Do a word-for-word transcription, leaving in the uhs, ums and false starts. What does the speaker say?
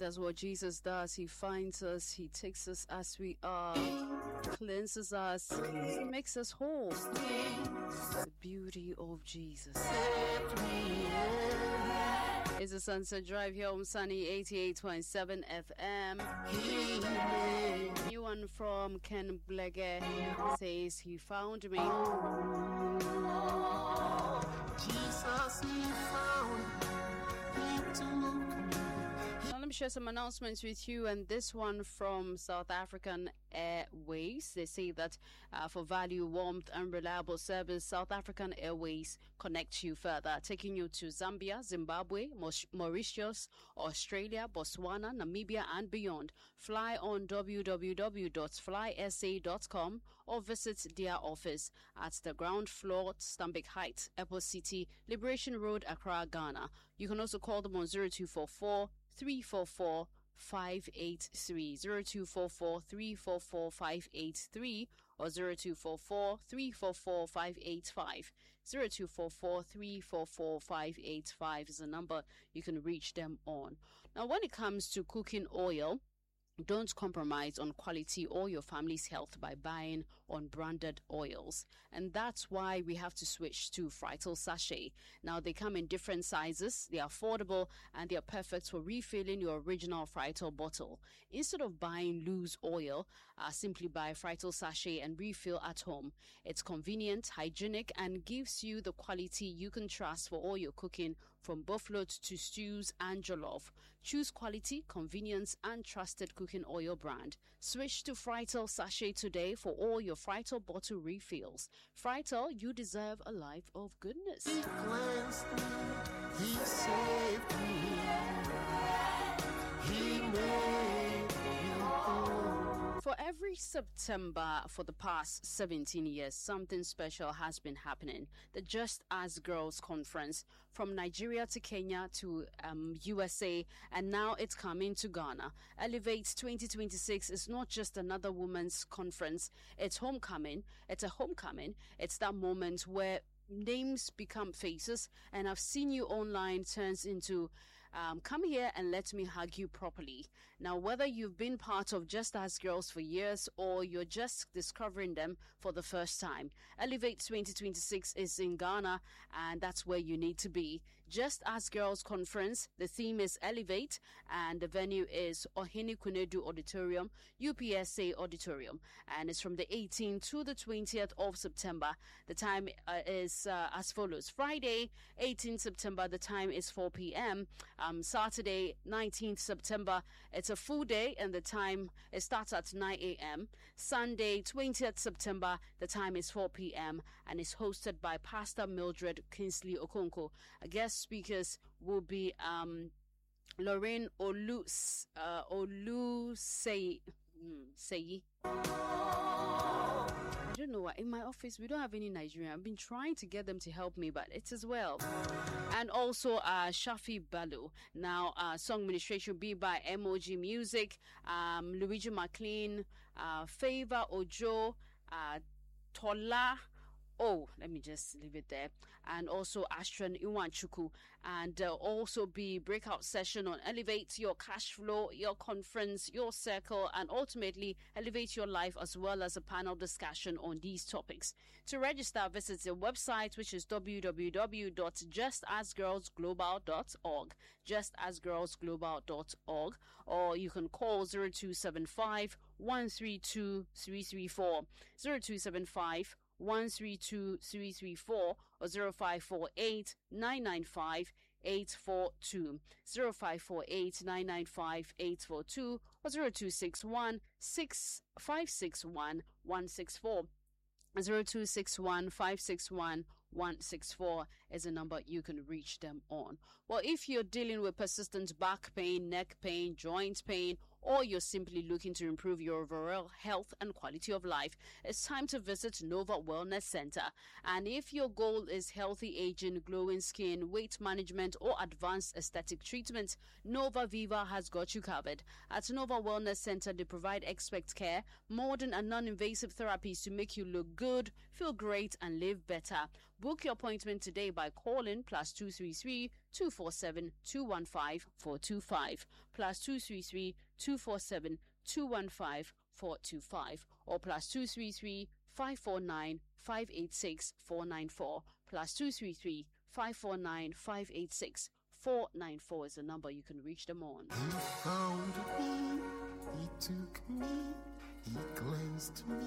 that's what Jesus does. He finds us, He takes us as we are, cleanses us, He makes us whole. The beauty of Jesus. It's a Sunset Drive here on Sunny eighty-eight point seven F M. New one from Ken Blege says he found me. Jesus, he found me too. Now let me share some announcements with you, and this one from South African Airways. They say that uh, for value, warmth, and reliable service, South African Airways connects you further, taking you to Zambia, Zimbabwe, Mauritius, Australia, Botswana, Namibia, and beyond. Fly on w w w dot fly s a dot com or visit their office at the ground floor, Stambik Heights, Airport City, Liberation Road, Accra, Ghana. You can also call them on zero two four four, three four four, five eight three, zero two four four, three four four, five eight three or zero two four four, three four four, five eight five. zero two four four, three four four, five eight five is the number you can reach them on. Now, when it comes to cooking oil, don't compromise on quality or your family's health by buying unbranded oils. And that's why we have to switch to Frital Sachet. Now, they come in different sizes, they are affordable, and they are perfect for refilling your original Frital bottle. Instead of buying loose oil, uh, simply buy Frital Sachet and refill at home. It's convenient, hygienic, and gives you the quality you can trust for all your cooking, from buffalo to stews and jollof. Choose quality, convenience, and trusted cooking Cooking oil brand. Switch to Frital Sachet today for all your Frital bottle refills. Frital, you deserve a life of goodness. He cleansed me, He saved me, He made me whole. For every September for the past seventeen years, something special has been happening. The Just As Girls Conference, from Nigeria to Kenya to um, U S A, and now it's coming to Ghana. Elevate twenty twenty-six is not just another women's conference. It's homecoming. It's a homecoming. It's that moment where names become faces, and I've seen you online turns into um, come here and let me hug you properly. Now, whether you've been part of Just As Girls for years or you're just discovering them for the first time, Elevate twenty twenty-six is in Ghana, and that's where you need to be. Just As Girls Conference, the theme is Elevate, and the venue is Ohene Kunedu Auditorium, U P S A Auditorium, and it's from the eighteenth to the twentieth of September. The time uh, is Uh, as follows. Friday, eighteenth September, the time is four p.m. Um, Saturday, nineteenth September, it's a full day, and the time, it starts at nine a.m. Sunday, twentieth September, the time is four p.m. and is hosted by Pastor Mildred Kingsley Okonko. Guest speakers will be um, Lorraine Olu uh, Olu Say mm, Seyi. I don't know why. In my office, we don't have any Nigerian. I've been trying to get them to help me, but it's as well. And also, uh, Shafi Balu. Now, uh, song administration will be by M O G Music, um, Luigi McLean, uh, Favor Ojo, uh, Tola. Oh, let me just leave it there. And also Astron Iwanchuku. And uh, also be breakout session on Elevate Your Cash Flow, your conference, your circle, and ultimately elevate your life, as well as a panel discussion on these topics. To register, visit the website, which is w w w dot just as girls global dot org, just as girls global dot org, or you can call zero two seven five, one three two, three three four, zero two seven five, one three two, three three four or zero five four eight, nine nine five, eight four two, zero five four eight, nine nine five, eight four two or zero two six one, six five six one, one six four. zero two six one, five six one, one six four is a number you can reach them on. Well, if you're dealing with persistent back pain, neck pain, joint pain, or you're simply looking to improve your overall health and quality of life, it's time to visit Nova Wellness Center. And if your goal is healthy aging, glowing skin, weight management, or advanced aesthetic treatment, Nova Viva has got you covered. At Nova Wellness Center, they provide expert care, modern and non-invasive therapies to make you look good, feel great, and live better. Book your appointment today by calling plus two three three, two four seven, two one five, four two five, plus two three three, two four seven, two one five, four two five, or plus two three three, five four nine, five eight six, four nine four, plus two three three, five four nine, five eight six, four nine four is the number you can reach them on. He found me, he took me, he cleansed me.